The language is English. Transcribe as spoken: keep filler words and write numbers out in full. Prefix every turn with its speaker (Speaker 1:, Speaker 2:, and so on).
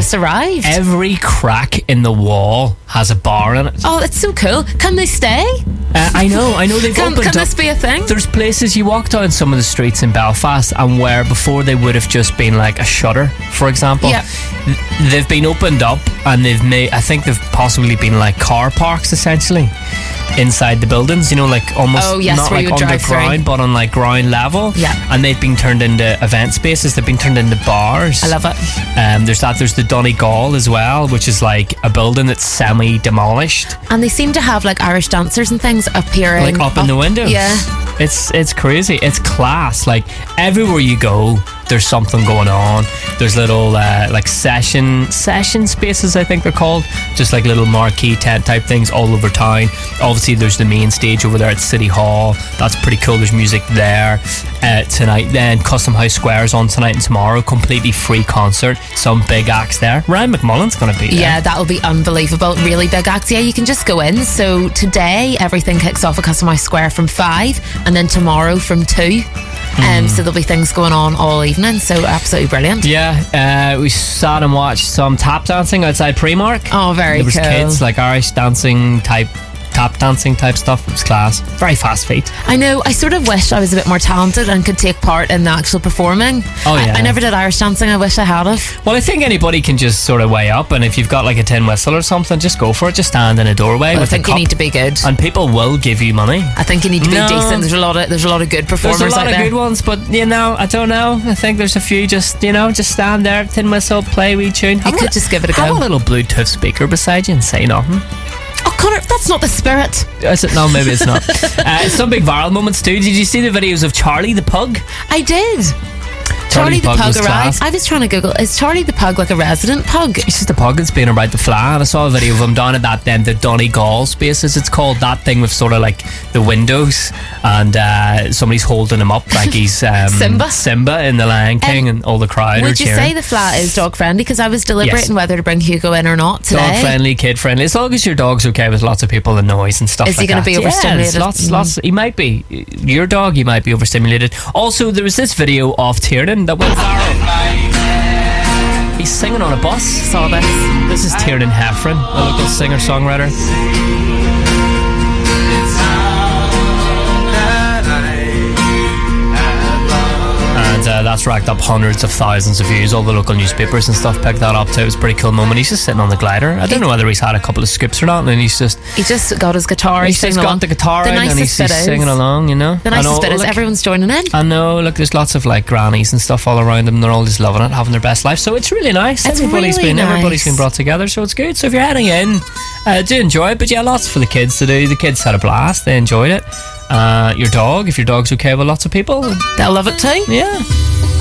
Speaker 1: just arrived.
Speaker 2: Every crack in the wall has a bar in it.
Speaker 1: Oh, that's so cool. Can they stay?
Speaker 2: Uh, I know, I know they've
Speaker 1: Can,
Speaker 2: opened
Speaker 1: can
Speaker 2: up.
Speaker 1: this be a thing?
Speaker 2: There's places you walk down some of the streets in Belfast, and where before they would have just been like a shutter, for example,
Speaker 1: Yeah.
Speaker 2: th- they've been opened up, and they've made. I think they've possibly been like car parks essentially inside the buildings. You know, like almost
Speaker 1: Oh, yes,
Speaker 2: not
Speaker 1: where
Speaker 2: like
Speaker 1: you would drive
Speaker 2: underground,
Speaker 1: through.
Speaker 2: but on like ground level.
Speaker 1: Yeah.
Speaker 2: And they've been turned into event spaces. They've been turned into bars.
Speaker 1: I love it.
Speaker 2: Um, there's that. There's the Donegal as well, which is like a building that's semi-demolished,
Speaker 1: And they seem to have like Irish dancers and things appearing
Speaker 2: like up in the windows.
Speaker 1: Yeah.
Speaker 2: It's it's crazy. It's class. Like everywhere you go, there's something going on. There's little uh, like session session spaces, I think they're called, just like little marquee tent type things all over town. Obviously, there's the main stage over there at City Hall. That's pretty cool. There's music there uh, tonight. Then Custom House Square is on tonight and tomorrow. Completely free concert. Some big acts there. Ryan McMullen's going to be there.
Speaker 1: Yeah, that'll be unbelievable. Really big acts. Yeah, you can just go in. So today, everything kicks off at Custom House Square from five, and then tomorrow from two. Um, so there'll be things going on all evening. So absolutely brilliant.
Speaker 2: Yeah, uh, we sat and watched some tap dancing outside Primark.
Speaker 1: Oh, very
Speaker 2: There was
Speaker 1: cool.
Speaker 2: kids, like Irish dancing type, tap dancing type stuff. It was class. Very fast feet.
Speaker 1: I know. I sort of wish I was a bit more talented and could take part in the actual performing.
Speaker 2: Oh, yeah.
Speaker 1: I, I never did Irish dancing. I wish I had it.
Speaker 2: Well, I think anybody can just sort of weigh up, and if you've got like a tin whistle or something, just go for it. Just stand in a doorway
Speaker 1: I
Speaker 2: with
Speaker 1: think
Speaker 2: a
Speaker 1: you
Speaker 2: cup,
Speaker 1: need to be good.
Speaker 2: and people will give you money.
Speaker 1: I think you need to be
Speaker 2: No.
Speaker 1: decent. There's a lot of there's a lot of good performers
Speaker 2: There's a lot
Speaker 1: out
Speaker 2: of
Speaker 1: there.
Speaker 2: good ones, but you know, I don't know. I think there's a few just, you know, just stand there, tin whistle, play a wee tune.
Speaker 1: You could just give it a
Speaker 2: Have
Speaker 1: go.
Speaker 2: a little Bluetooth speaker beside you and say nothing.
Speaker 1: Oh, Connor, that's not the spirit.
Speaker 2: Is it? No, maybe it's not. uh, some big viral moments too. Did you see the videos of Charlie the Pug?
Speaker 1: I did.
Speaker 2: Charlie
Speaker 1: Charlie the
Speaker 2: Pug
Speaker 1: Pug
Speaker 2: was
Speaker 1: arrived.
Speaker 2: class.
Speaker 1: I was trying to Google, is Charlie the Pug like a resident pug?
Speaker 2: It's just a pug that's been about to fly, and I saw a video of him down at that then the Donegal spaces. It's called that thing with sort of like the windows, and uh, somebody's holding him up like he's um,
Speaker 1: Simba?
Speaker 2: Simba in the Lion King,
Speaker 1: Um,
Speaker 2: and all the crowd are
Speaker 1: Would you
Speaker 2: cheering.
Speaker 1: say the flat is dog friendly? Because I was deliberating whether to bring Hugo in or not today.
Speaker 2: Dog friendly, kid friendly. As long as your dog's okay with lots of people and noise and stuff
Speaker 1: Is he
Speaker 2: like
Speaker 1: gonna
Speaker 2: that.
Speaker 1: be
Speaker 2: Yeah,
Speaker 1: overstimulated?
Speaker 2: there's lots,
Speaker 1: Mm.
Speaker 2: lots. He might be. Your dog, he might be overstimulated. Also, there was this video of Tiernan that went viral. He's singing on a bus.
Speaker 1: Saw this.
Speaker 2: This is Tiernan Heffron, a local singer-songwriter. And uh, that's racked up hundreds of thousands of views. All the local newspapers and stuff picked that up too. It was a pretty cool moment. He's just sitting on the glider. I don't know whether he's had a couple of scoops or not, and he's just
Speaker 1: He just got his guitar.
Speaker 2: he's just got the guitar
Speaker 1: The
Speaker 2: out and
Speaker 1: nicest
Speaker 2: he's,
Speaker 1: bit
Speaker 2: he's
Speaker 1: is-
Speaker 2: singing along, you know.
Speaker 1: The
Speaker 2: I know,
Speaker 1: nicest bit is
Speaker 2: look,
Speaker 1: everyone's joining in.
Speaker 2: I know, look, there's lots of like grannies and stuff all around them. They're all just loving it, having their best life. So it's really nice.
Speaker 1: It's
Speaker 2: everybody's
Speaker 1: really
Speaker 2: been
Speaker 1: nice.
Speaker 2: everybody's been brought together, so it's good. So if you're heading in, uh, do enjoy it. But yeah, lots for the kids to do. The kids had a blast. They enjoyed it. Uh, your dog, if your dog's okay with lots of people,
Speaker 1: They'll love it too.
Speaker 2: yeah.